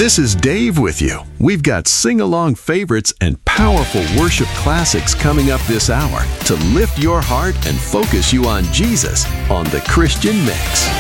This is Dave with you. We've got sing-along favorites and powerful worship classics coming up this hour to lift your heart and focus you on Jesus on The Christian Mix.